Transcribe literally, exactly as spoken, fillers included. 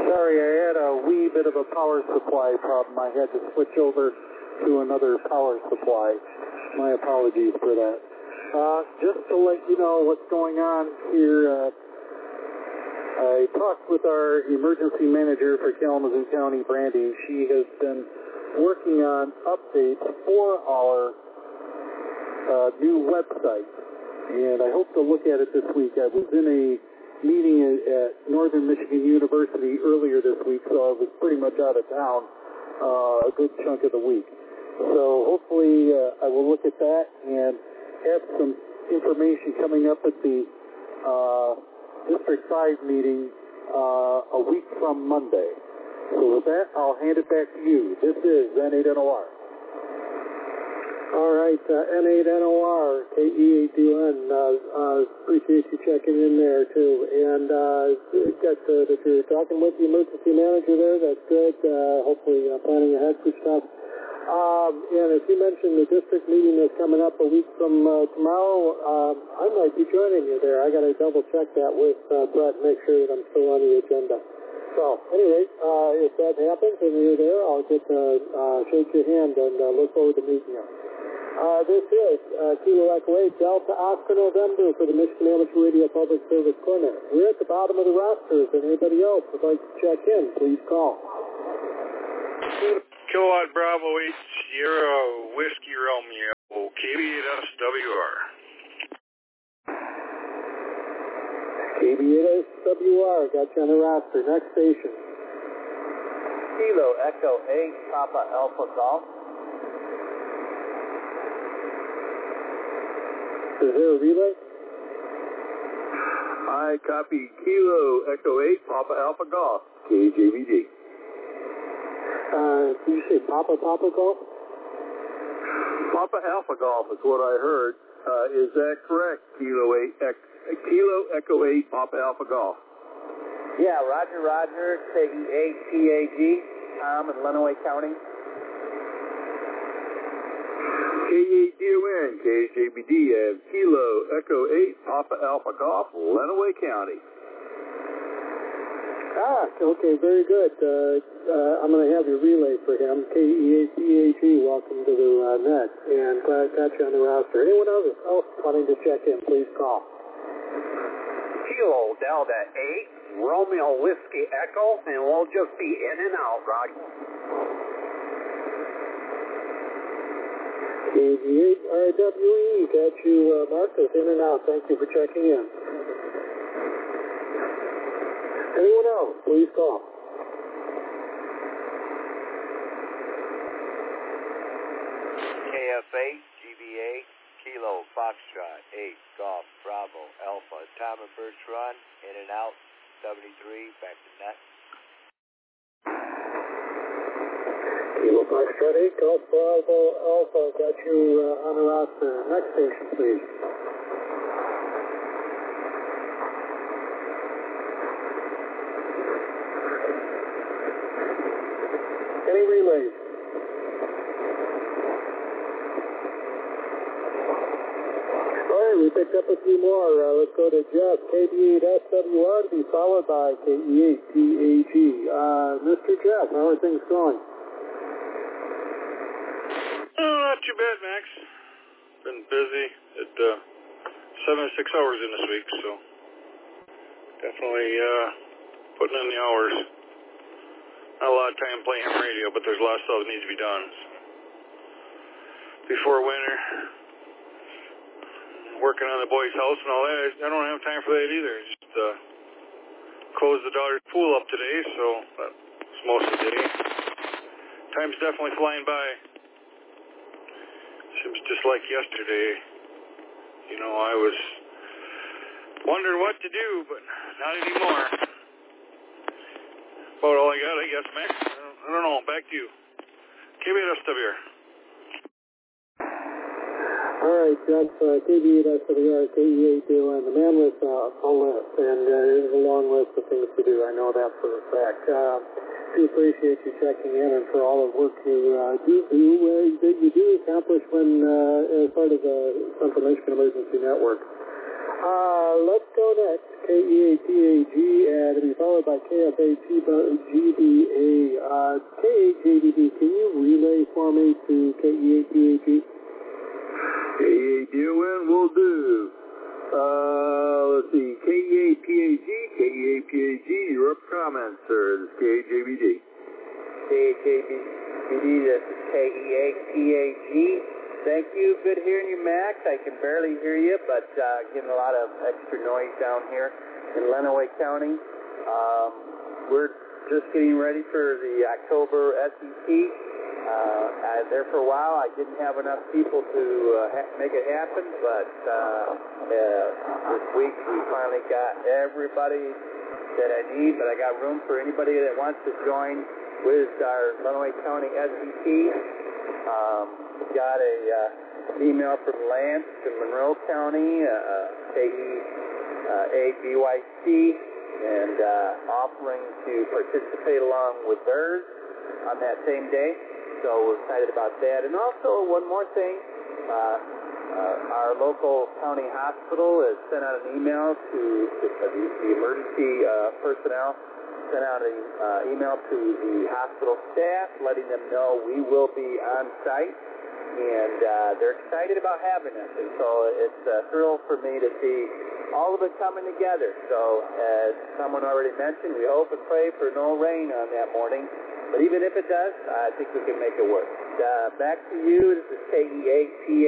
Sorry, I had a wee bit of a power supply problem. I had to switch over to another power supply. My apologies for that. Uh, just to let you know what's going on here, uh, I talked with our emergency manager for Kalamazoo County, Brandy. She has been working on updates for our uh, new website, and I hope to look at it this week. I was in a meeting at Northern Michigan University earlier this week, so I was pretty much out of town uh, a good chunk of the week. So hopefully uh, I will look at that and have some information coming up at the uh, District five meeting uh, a week from Monday. So with that, I'll hand it back to you. This is N eight N O R. All right, uh, N eight N O R, K E eight D O N, uh, uh, appreciate you checking in there too. And uh, got uh, that you're talking with the emergency manager there, that's good. Uh, hopefully uh, planning ahead for stuff. Um, and as you mentioned, the district meeting is coming up a week from uh, tomorrow. Um, I might be joining you there. I got to double check that with uh, Brett and make sure that I'm still on the agenda. So, anyway, uh, if that happens and you're there, I'll get to uh, shake your hand and uh, look forward to meeting you. Uh, this is uh, Kilo Echo eight Delta Oscar November for the Michigan Amateur Radio Public Service Clinic. We're at the bottom of the roster. If anybody else would like to check in, please call. Kilowatt Bravo eight Sierra Whiskey Romeo, K B eight S W R. K B eight S W R, got you on the roster. Next station. Kilo Echo eight Papa Alpha Golf. Is there a relay? I copy Kilo Echo eight Papa Alpha Golf, K J V D. Uh, did you say Papa Papa Golf? Papa Alpha Golf is what I heard. Uh, is that correct? Kilo eight, Kilo Echo eight Papa Alpha Golf. Yeah, Roger, Roger, K E eight T A G, Tom in Lenawee County. K eight D O N, K J B D, and Kilo Echo eight Papa Alpha Golf, Lenawee County. Ah, okay, very good. Uh, uh, I'm going to have your relay for him. K E eight T A G, welcome to the uh, net, and glad got you on the roster. Anyone else oh, wanting to check in, please call. Kilo Delta eight, Romeo Whiskey Echo, and we'll just be in and out, Roger. K G eight R W E, got you uh, marked as in and out. Thank you for checking in. Anyone else, please call. K F eight, G B eight, Kilo Foxtrot eight, Golf Bravo Alpha, Tom and Birch Run, in and out, seventy-three, back to net. Kilo Foxtrot eight, Golf Bravo Alpha, got you uh, on the roster. Next station, please. Any relays? All right, we picked up a few more. Uh, let's go to Jeff, K B eight S W R, to be followed by K E eight T A G. Uh, Mister Jeff, how are things going? Oh, not too bad, Max. Been busy at uh, seventy-six hours in this week, so definitely uh, putting in the hours. Not a lot of time playing ham radio, but there's a lot of stuff that needs to be done. Before winter, working on the boys' house and all that, I don't have time for that either. Just uh, closed the daughter's pool up today, so that's most of the day. Time's definitely flying by. Seems just like yesterday. You know, I was wondering what to do, but not anymore. About all I got, I guess, Max. I don't, I don't know. Back to you. K B eight S W R. All right, that's uh, K B eight S W R, K E eight D O N, the man with uh, a list, and uh, there's a long list of things to do. I know that for a fact. Uh, do appreciate you checking in and for all the work you uh, do, do uh, that you do accomplish when uh, as part of the Central Michigan Emergency Network. Uh, let's go next. K E eight T A G, and to be followed followed by K F A G B A. Uh, K eight J B D, can you relay for me to K E eight P A G? K eight D O N will do. Uh, let's see, K E eight P A G, K E eight P A G, you're up for comments, sir. This is K eight J B D. K eight J B D, this is K E eight P A G. Thank you. Good hearing you, Max. I can barely hear you, but uh, getting a lot of extra noise down here in Lenawee County. Um, we're just getting ready for the October S E T. Uh, I was there for a while. I didn't have enough people to uh, ha- make it happen, but uh, uh, this week we finally got everybody that I need, but I got room for anybody that wants to join with our Lenawee County S E T. Um, got a uh, email from Lance in Monroe County, uh, K E A B Y C, and uh, offering to participate along with theirs on that same day. So we're excited about that. And also, one more thing, uh, uh, our local county hospital has sent out an email to, to the, the emergency uh, personnel, sent out an uh, email to the hospital staff letting them know we will be on site. And uh, they're excited about having us. And so it's a thrill for me to see all of it coming together. So as someone already mentioned, we hope and pray for no rain on that morning. But even if it does, I think we can make it work. Uh, back to you. This is K E eight P A.